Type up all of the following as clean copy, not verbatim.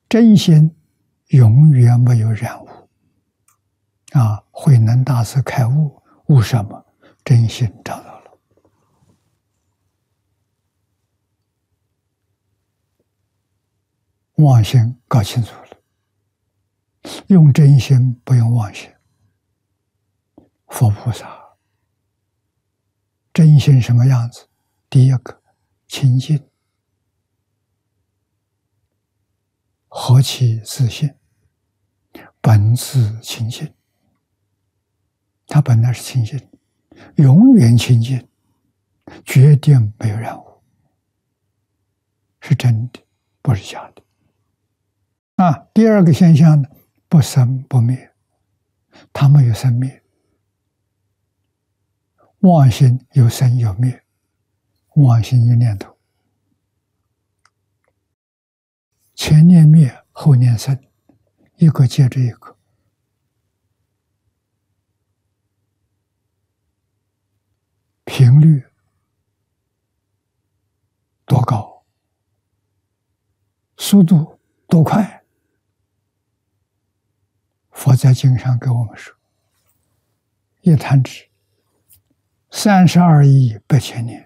真心永远没有染污。慧能大师开悟，悟什么？真心找到了。妄心搞清楚了，用真心不用妄心。佛菩萨真心什么样子？第一个，清净，何其自信，本自清净。他本来是清净，永远清净，决定没有染污，是真的，不是假的。第二个现象呢，不生不灭，它没有生灭。妄心有生有灭，妄心一念头，前念灭，后念生，一个接着一个。频率多高，速度多快？佛在经上给我们说，一弹指32亿8千年，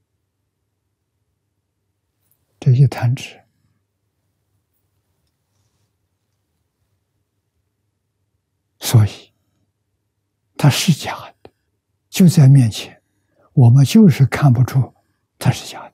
这一弹指，所以它是假的，就在面前，我们就是看不出它是假的。